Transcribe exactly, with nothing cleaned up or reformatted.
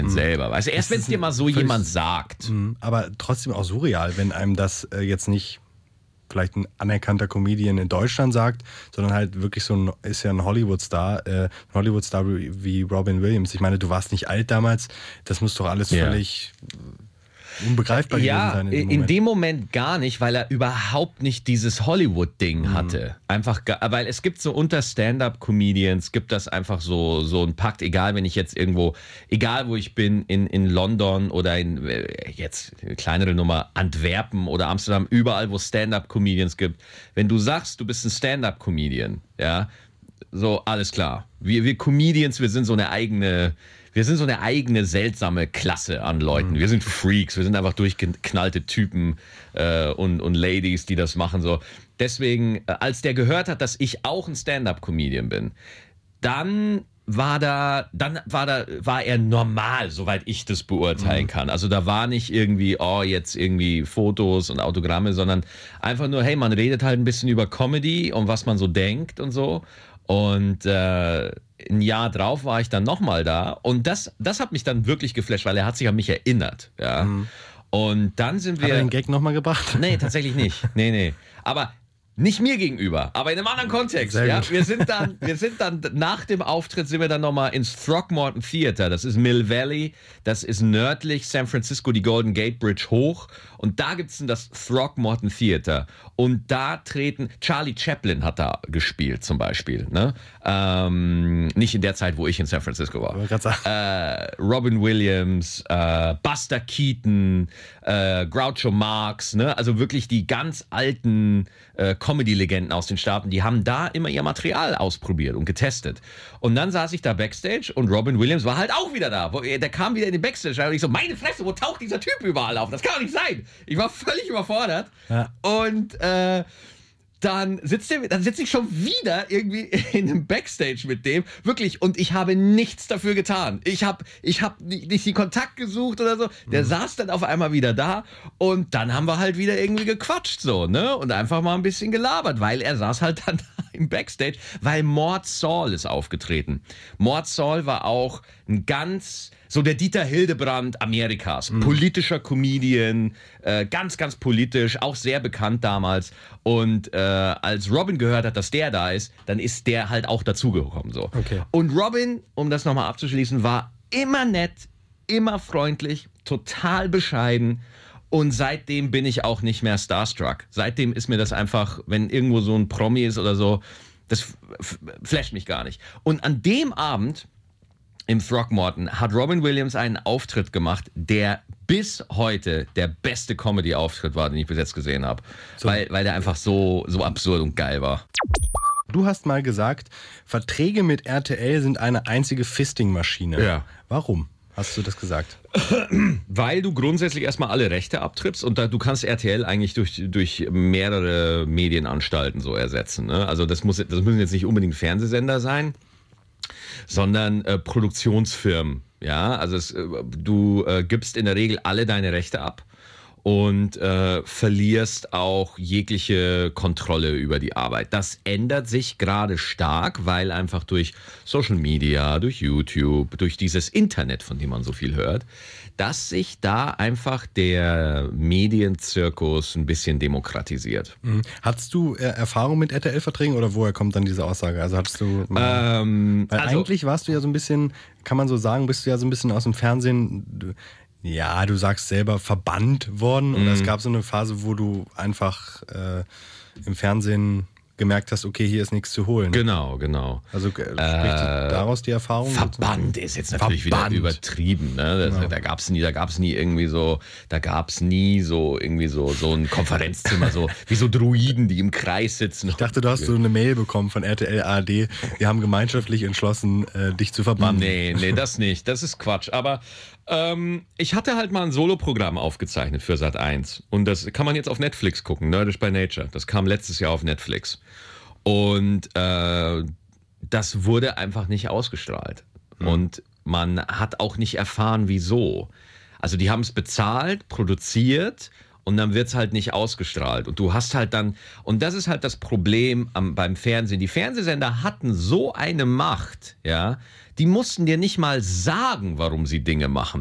selber. Weißt du, erst wenn es dir mal so jemand sagt. Aber trotzdem auch surreal, wenn einem das äh, jetzt nicht vielleicht ein anerkannter Comedian in Deutschland sagt, sondern halt wirklich so ein, ist ja ein Hollywood-Star, äh, ein Hollywood-Star wie, wie Robin Williams. Ich meine, du warst nicht alt damals, das muss doch alles Ja. völlig unbegreifbar Ja, gewesen sein. in dem, in dem Moment gar nicht, weil er überhaupt nicht dieses Hollywood-Ding mhm. hatte. Einfach, gar, weil es gibt so unter Stand-Up-Comedians, gibt das einfach so, so ein Pakt, egal wenn ich jetzt irgendwo, egal wo ich bin, in, in London oder in, jetzt kleinere Nummer, Antwerpen oder Amsterdam, überall wo Stand-Up-Comedians gibt. Wenn du sagst, du bist ein Stand-Up-Comedian, ja, so, alles klar. Wir, wir Comedians, wir sind so eine eigene... Wir sind so eine eigene seltsame Klasse an Leuten. Wir sind Freaks, wir sind einfach durchgeknallte Typen äh, und, und Ladies, die das machen. So. Deswegen, äh, als der gehört hat, dass ich auch ein Stand-Up-Comedian bin, dann war da, dann war da, war er normal, soweit ich das beurteilen kann. Also da war nicht irgendwie, oh, jetzt irgendwie Fotos und Autogramme, sondern einfach nur, hey, man redet halt ein bisschen über Comedy und was man so denkt und so. Und äh, ein Jahr drauf war ich dann nochmal da und das, das hat mich dann wirklich geflasht, weil er hat sich an mich erinnert. Ja. Mhm. Und dann sind wir... Hat er den Gag nochmal gebracht? Nee, tatsächlich nicht. Nee, nee. Aber nicht mir gegenüber, aber in einem anderen Kontext. Sehr Ja. gut. Wir sind dann, wir sind dann nach dem Auftritt sind wir dann nochmal ins Throckmorton Theater. Das ist Mill Valley, das ist nördlich San Francisco, die Golden Gate Bridge hoch. Und da gibt es dann das Throckmorton Theater. Und da treten, Charlie Chaplin hat da gespielt zum Beispiel. Ne? Ähm, nicht in der Zeit, wo ich in San Francisco war. Äh, Robin Williams, äh, Buster Keaton, äh, Groucho Marx, ne? Also wirklich die ganz alten äh, Comedy-Legenden aus den Staaten, die haben da immer ihr Material ausprobiert und getestet. Und dann saß ich da Backstage und Robin Williams war halt auch wieder da. Der kam wieder in den Backstage und ich so, meine Fresse, wo taucht dieser Typ überall auf? Das kann doch nicht sein. Ich war völlig überfordert. Ja. Und äh, dann sitzt der, dann sitze ich schon wieder irgendwie in einem Backstage mit dem. Wirklich. Und ich habe nichts dafür getan. Ich habe ich hab nicht, nicht den Kontakt gesucht oder so. Der mhm. saß dann auf einmal wieder da. Und dann haben wir halt wieder irgendwie gequatscht so, ne? Und einfach mal ein bisschen gelabert, weil er saß halt dann im Backstage, weil Mort Saul ist aufgetreten. Mort Saul war auch ein ganz, so der Dieter Hildebrand Amerikas, mhm. politischer Comedian, äh, ganz, ganz politisch, auch sehr bekannt damals. Und äh, als Robin gehört hat, dass der da ist, dann ist der halt auch dazugekommen. So. Okay. Und Robin, um das nochmal abzuschließen, war immer nett, immer freundlich, total bescheiden. Und seitdem bin ich auch nicht mehr starstruck. Seitdem ist mir das einfach, wenn irgendwo so ein Promi ist oder so, das f- flasht mich gar nicht. Und an dem Abend im Throckmorton hat Robin Williams einen Auftritt gemacht, der bis heute der beste Comedy-Auftritt war, den ich bis jetzt gesehen habe. So. Weil, weil der einfach so, so absurd und geil war. Du hast mal gesagt, Verträge mit R T L sind eine einzige Fisting-Maschine. Ja. Warum hast du das gesagt? Weil du grundsätzlich erstmal alle Rechte abtrittst und da, du kannst R T L eigentlich durch, durch mehrere Medienanstalten so ersetzen. Ne? Also das, muss, das müssen jetzt nicht unbedingt Fernsehsender sein, sondern äh, Produktionsfirmen. Ja, also es, äh, du äh, gibst in der Regel alle deine Rechte ab und äh, verlierst auch jegliche Kontrolle über die Arbeit. Das ändert sich gerade stark, weil einfach durch Social Media, durch YouTube, durch dieses Internet, von dem man so viel hört, dass sich da einfach der Medienzirkus ein bisschen demokratisiert. Mhm. Hattest du äh, Erfahrung mit R T L-Verträgen oder woher kommt dann diese Aussage? Also hattest du... Ähm, weil also, eigentlich warst du ja so ein bisschen, kann man so sagen, bist du ja so ein bisschen aus dem Fernsehen... Du, ja, du sagst selber verbannt worden und mhm. es gab so eine Phase, wo du einfach äh, im Fernsehen gemerkt hast, okay, hier ist nichts zu holen. Genau, genau. Also äh, spricht äh, daraus die Erfahrung? Verbannt ist jetzt natürlich Verbannt. wieder übertrieben. Ne? Das, ja. Da gab es nie, da gab's nie irgendwie so, da gab es nie so irgendwie so, so ein Konferenzzimmer, so wie so Druiden, die im Kreis sitzen. Ich dachte, du hast so eine Mail bekommen von R T L A R D, die haben gemeinschaftlich entschlossen, äh, dich zu verbannen. Nee, nee, das nicht. Das ist Quatsch. Aber ähm, ich hatte halt mal ein Soloprogramm aufgezeichnet für Sat eins. Und das kann man jetzt auf Netflix gucken, Nerdish by Nature. Das kam letztes Jahr auf Netflix. Und äh, das wurde einfach nicht ausgestrahlt. Mhm. Und man hat auch nicht erfahren, wieso. Also die haben es bezahlt, produziert und dann wird es halt nicht ausgestrahlt. Und du hast halt dann, und das ist halt das Problem am, beim Fernsehen. Die Fernsehsender hatten so eine Macht, ja, die mussten dir nicht mal sagen, warum sie Dinge machen.